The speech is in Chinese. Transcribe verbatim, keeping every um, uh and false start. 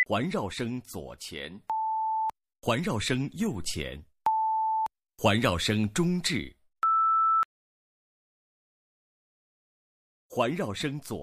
环绕声左前，环绕声右前，环绕声中置，环绕声左。